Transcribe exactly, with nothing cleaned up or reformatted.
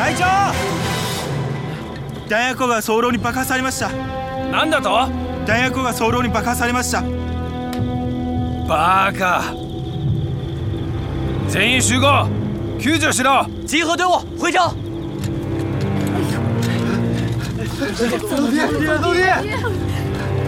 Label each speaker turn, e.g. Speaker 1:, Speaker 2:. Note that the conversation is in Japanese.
Speaker 1: 隊長、弾薬庫が早漏に爆破されました。
Speaker 2: なんだと？
Speaker 1: 弾薬庫が早漏に爆破されました。
Speaker 2: バカ。全員集合，救助しろ。
Speaker 3: 集合队伍回城。
Speaker 4: 走爹，爹，走爹！